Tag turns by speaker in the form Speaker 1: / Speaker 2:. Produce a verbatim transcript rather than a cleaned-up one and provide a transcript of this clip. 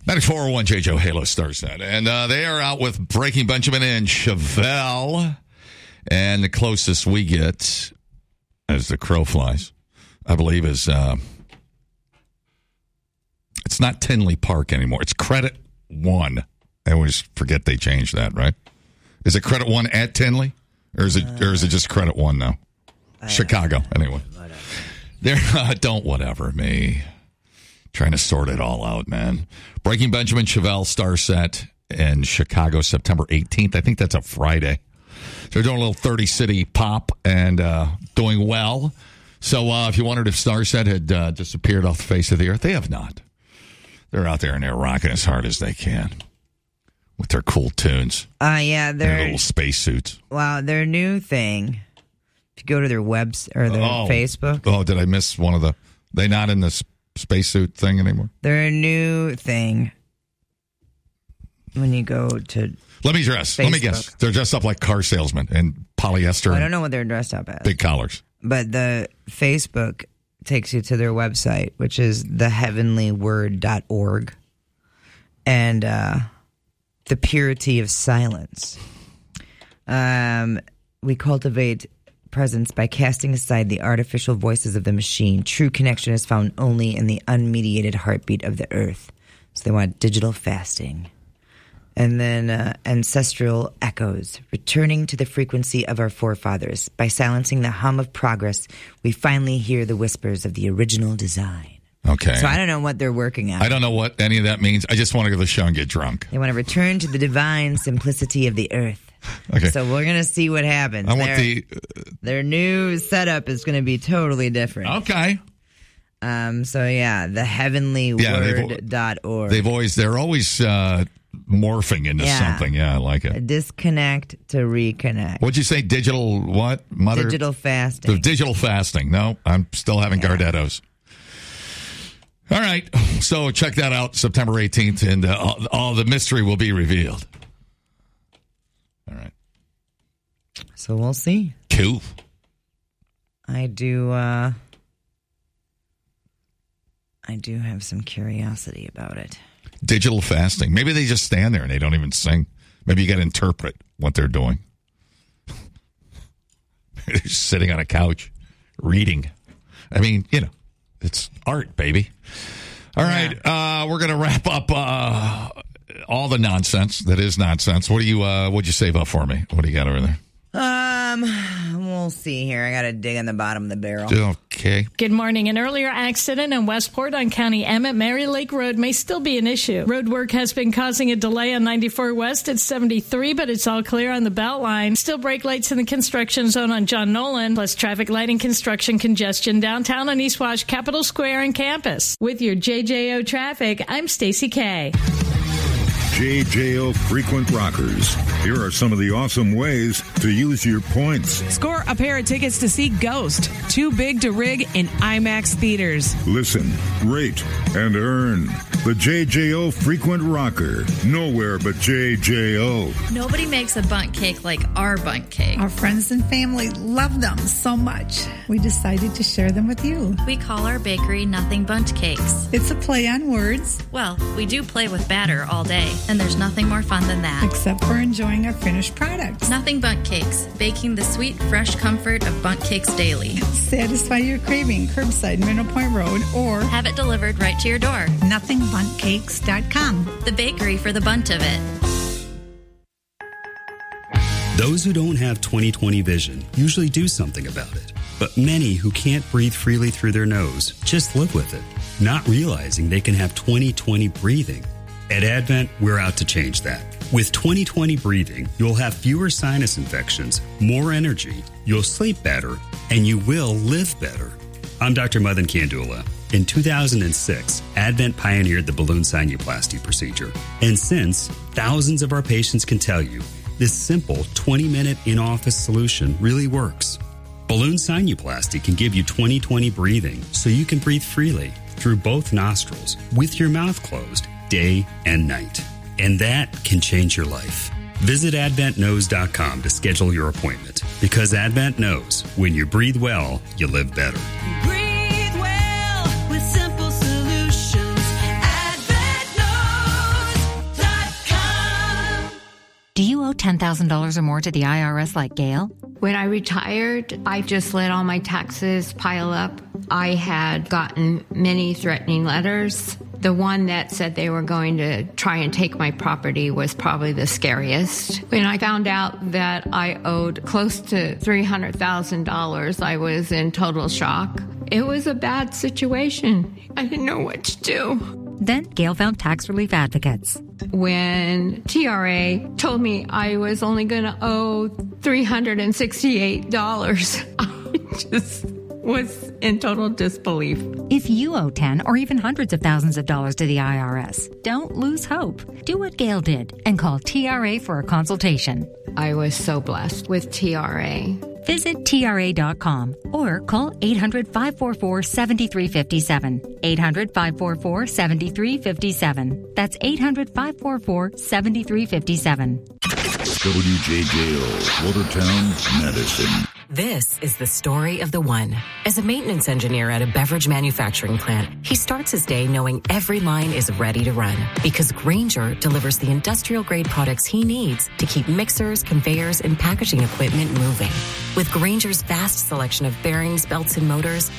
Speaker 1: ninety-four point one J J O Halo Starset. And uh, they are out with Breaking Benjamin and Chevelle. And the closest we get, as the crow flies, I believe is, uh, it's not Tinley Park anymore. It's Credit One. I always forget they changed that, right? Is it Credit One at Tinley? Or is it, uh, or is it just Credit One now? Chicago, anyway. Whatever. They're, uh, don't whatever me. Trying to sort it all out, man. Breaking Benjamin, Chevelle, Starset in Chicago, September eighteenth. I think that's a Friday. They're doing a little thirty-city pop and uh, doing well. So uh, if you wondered if Starset had uh, disappeared off the face of the earth, they have not. They're out there and they're rocking as hard as they can with their cool tunes.
Speaker 2: Uh, yeah,
Speaker 1: their little spacesuits.
Speaker 2: Wow, their new thing. If you go to their webs or their
Speaker 1: oh.
Speaker 2: Facebook.
Speaker 1: Oh, did I miss one of the? They not in this spacesuit thing anymore?
Speaker 2: They're a new thing. When you go to
Speaker 1: Let me dress.
Speaker 2: Facebook.
Speaker 1: Let me guess. They're dressed up like car salesmen in polyester.
Speaker 2: Well, I don't know what they're dressed up as.
Speaker 1: Big collars.
Speaker 2: But the Facebook takes you to their website, which is the heavenly word dot org. And uh, the purity of silence. Um, we cultivate presence by casting aside the artificial voices of the machine. True connection is found only in the unmediated heartbeat of the earth. So they want digital fasting. And then uh, ancestral echoes, returning to the frequency of our forefathers. By silencing the hum of progress, we finally hear the whispers of the original design.
Speaker 1: Okay.
Speaker 2: So I don't know what they're working on.
Speaker 1: I don't know what any of that means. I just want to go to the show and get drunk.
Speaker 2: They want to return to the divine simplicity of the earth.
Speaker 1: Okay.
Speaker 2: So we're going to see what happens.
Speaker 1: I want
Speaker 2: their,
Speaker 1: the...
Speaker 2: Uh, their new setup is going to be totally different.
Speaker 1: Okay.
Speaker 2: Um. So, yeah, the heavenly word dot org.
Speaker 1: They've always... They're always... Uh, morphing into
Speaker 2: yeah.
Speaker 1: something. Yeah, I like it.
Speaker 2: Disconnect to reconnect.
Speaker 1: What'd you say? Digital what? Mother?
Speaker 2: Digital fasting.
Speaker 1: The digital fasting. No, I'm still having yeah. Gardettos. All right. So check that out September eighteenth, and uh, all, all the mystery will be revealed. All right.
Speaker 2: So we'll see.
Speaker 1: Cool.
Speaker 2: I do, uh, I do have some curiosity about it.
Speaker 1: Digital fasting. Maybe they just stand there and they don't even sing. Maybe you got to interpret what they're doing. They're just sitting on a couch, reading. I mean, you know, it's art, baby. All yeah. right, uh, we're going to wrap up uh, all the nonsense that is nonsense. What do you? Uh, what'd you save up for me? What do you got over there?
Speaker 2: Um, we'll see here. I got to dig on the bottom of the barrel.
Speaker 1: Okay.
Speaker 3: Good morning. An earlier accident in Westport on County M at Mary Lake Road may still be an issue. Road work has been causing a delay on ninety-four West at seventy-three, but it's all clear on the Beltline. Still brake lights in the construction zone on John Nolan, plus traffic lighting construction congestion downtown on East Wash, Capitol Square, and campus. With your J J O traffic, I'm Stacy Kay.
Speaker 4: J J O Frequent Rockers. Here are some of the awesome ways to use your points.
Speaker 5: Score a pair of tickets to see Ghost, Too Big to Rig in IMAX theaters.
Speaker 4: Listen, rate, and earn. The J J O Frequent Rocker. Nowhere but J J O.
Speaker 6: Nobody makes a bundt cake like our bundt cake.
Speaker 7: Our friends and family love them so much. We decided to share them with you.
Speaker 6: We call our bakery Nothing Bundt Cakes.
Speaker 7: It's a play on words.
Speaker 6: Well, we do play with batter all day, and there's nothing more fun than that.
Speaker 7: Except for enjoying our finished products.
Speaker 6: Nothing Bundt Cakes, baking the sweet, fresh comfort of bundt cakes daily.
Speaker 7: Satisfy your craving curbside Mineral Point Road or
Speaker 6: have it delivered right to your door.
Speaker 7: nothing bundt cakes dot com.
Speaker 6: The bakery for the bunt of it.
Speaker 8: Those who don't have twenty twenty vision usually do something about it. But many who can't breathe freely through their nose just live with it, not realizing they can have twenty twenty breathing. At Advent, we're out to change that. With twenty twenty breathing, you'll have fewer sinus infections, more energy, you'll sleep better, and you will live better. I'm Doctor Madan Kandula. In two thousand six, Advent pioneered the balloon sinuplasty procedure. And since, thousands of our patients can tell you, this simple twenty-minute in-office solution really works. Balloon sinuplasty can give you twenty twenty breathing so you can breathe freely through both nostrils with your mouth closed day and night. And that can change your life. Visit advent knows dot com to schedule your appointment because Advent knows when you breathe well, you live better.
Speaker 9: Breathe well with simple solutions. Advent knows. ten thousand dollars or more to the I R S like Gail?
Speaker 10: When I retired, I just let all my taxes pile up. I had gotten many threatening letters. The one that said they were going to try and take my property was probably the scariest. When I found out that I owed close to three hundred thousand dollars, I was in total shock. It was a bad situation. I didn't know what to do.
Speaker 9: Then Gail found tax relief advocates.
Speaker 10: When T R A told me I was only going to owe three hundred sixty-eight dollars, I just was in total disbelief.
Speaker 9: If you owe ten or even hundreds of thousands of dollars to the I R S, don't lose hope. Do what Gail did and call T R A for a consultation.
Speaker 10: I was so blessed with T R A.
Speaker 9: Visit T R A dot com or call eight hundred, five four four, seven three five seven. eight hundred, five four four, seven three five seven. That's eight hundred, five four four, seven three five seven.
Speaker 4: W J J O, Watertown, Madison.
Speaker 11: This is the story of the one. As a maintenance engineer at a beverage manufacturing plant, he starts his day knowing every line is ready to run because Grainger delivers the industrial-grade products he needs to keep mixers, conveyors, and packaging equipment moving. With Grainger's vast selection of bearings, belts, and motors,